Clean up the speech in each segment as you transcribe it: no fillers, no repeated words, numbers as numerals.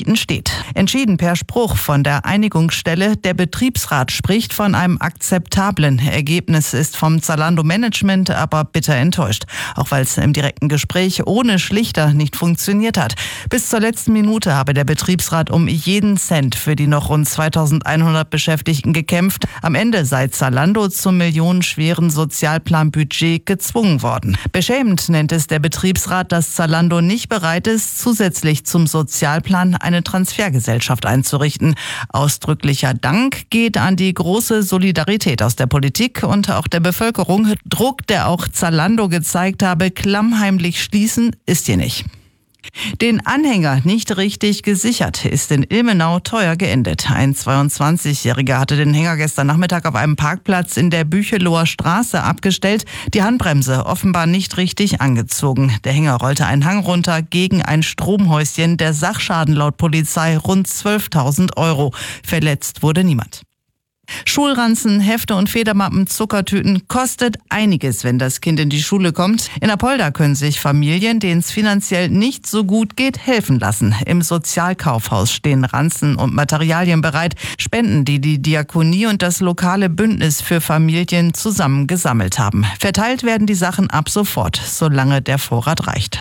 Beschäftigten steht. Entschieden per Spruch von der Einigungsstelle. Der Betriebsrat spricht von einem akzeptablen Ergebnis, ist vom Zalando-Management aber bitter enttäuscht. Auch weil es im direkten Gespräch ohne Schlichter nicht funktioniert hat. Bis zur letzten Minute habe der Betriebsrat um jeden Cent für die noch rund 2100 Beschäftigten gekämpft. Am Ende sei Zalando zum millionenschweren Sozialplanbudget gezwungen worden. Beschämend nennt es der Betriebsrat, dass Zalando nicht bereit ist, zusätzlich zum Sozialplan eine Transfergesellschaft einzurichten. Ausdrücklicher Dank geht an die große Solidarität aus der Politik und auch der Bevölkerung. Druck, der auch Zalando gezeigt habe, klammheimlich schließen, ist hier nicht. Den Anhänger nicht richtig gesichert, ist in Ilmenau teuer geendet. Ein 22-Jähriger hatte den Hänger gestern Nachmittag auf einem Parkplatz in der Bücheloher Straße abgestellt, die Handbremse offenbar nicht richtig angezogen. Der Hänger rollte einen Hang runter gegen ein Stromhäuschen. Der Sachschaden laut Polizei rund 12.000 €. Verletzt wurde niemand. Schulranzen, Hefte und Federmappen, Zuckertüten kostet einiges, wenn das Kind in die Schule kommt. In Apolda können sich Familien, denen es finanziell nicht so gut geht, helfen lassen. Im Sozialkaufhaus stehen Ranzen und Materialien bereit, Spenden, die die Diakonie und das lokale Bündnis für Familien zusammen gesammelt haben. Verteilt werden die Sachen ab sofort, solange der Vorrat reicht.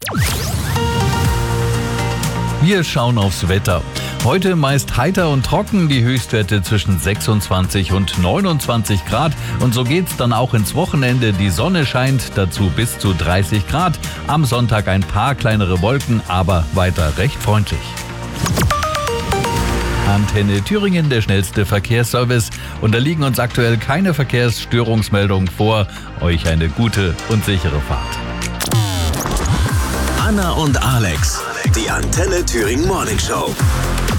Wir schauen aufs Wetter. Heute meist heiter und trocken, die Höchstwerte zwischen 26 und 29 Grad. Und so geht's dann auch ins Wochenende. Die Sonne scheint, dazu bis zu 30 Grad. Am Sonntag ein paar kleinere Wolken, aber weiter recht freundlich. Antenne Thüringen, der schnellste Verkehrsservice. Und da liegen uns aktuell keine Verkehrsstörungsmeldungen vor. Euch eine gute und sichere Fahrt. Anna und Alex, die Antenne Thüringen Morning Show.